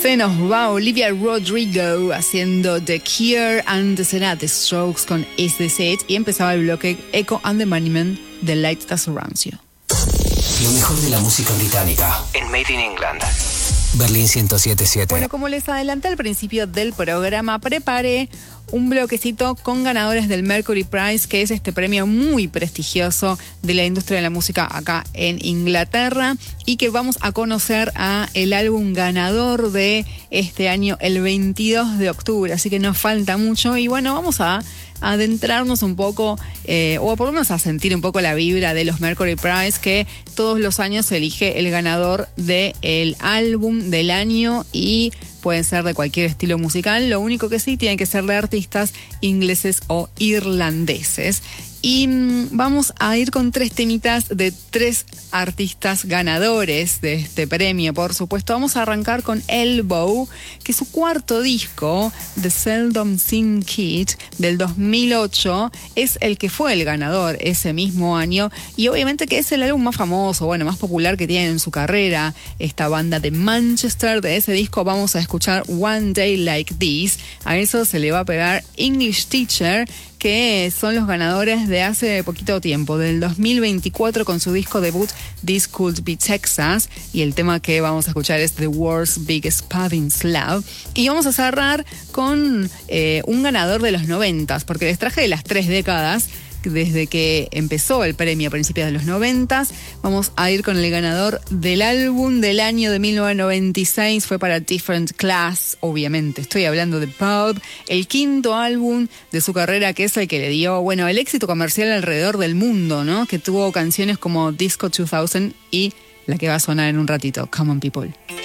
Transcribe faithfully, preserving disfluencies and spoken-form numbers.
Se nos va Olivia Rodrigo haciendo The Cure, antes era The Strokes con Is This It, y empezaba el bloque Echo and the Moneyman de Light That Surrounds You. Lo mejor de la música británica en Made in England. Berlín ciento siete punto siete. Bueno, como les adelanté al principio del programa, preparé un bloquecito con ganadores del Mercury Prize, que es este premio muy prestigioso de la industria de la música acá en Inglaterra, y que vamos a conocer a el álbum ganador de este año el veintidós de octubre, así que nos falta mucho. Y bueno, vamos a adentrarnos un poco, eh, o por lo menos a sentir un poco la vibra de los Mercury Prize, que todos los años se elige el ganador del álbum del año, y pueden ser de cualquier estilo musical. Lo único que sí, tienen que ser de artistas ingleses o irlandeses. Y mmm, vamos a ir con tres temitas de tres artistas ganadores de este premio. Por supuesto, vamos a arrancar con Elbow, que su cuarto disco, The Seldom Seen Kid, del dos mil ocho, es el que fue el ganador ese mismo año, y obviamente que es el álbum más famoso, bueno, más popular que tiene en su carrera esta banda de Manchester. De ese disco vamos a escuchar One Day Like This. A eso se le va a pegar English Teacher, que son los ganadores de hace poquito tiempo, del dos mil veinticuatro, con su disco debut This Could Be Texas, y el tema que vamos a escuchar es The World's Biggest Pudding Slab. Y vamos a cerrar con eh, un ganador de los noventas, porque les traje de las tres décadas desde que empezó el premio a principios de los noventas. Vamos a ir con el ganador del álbum del año de mil novecientos noventa y seis, fue para Different Class, obviamente estoy hablando de Pulp, el quinto álbum de su carrera, que es el que le dio, bueno, el éxito comercial alrededor del mundo, ¿no? Que tuvo canciones como Disco dos mil y la que va a sonar en un ratito, Come On People.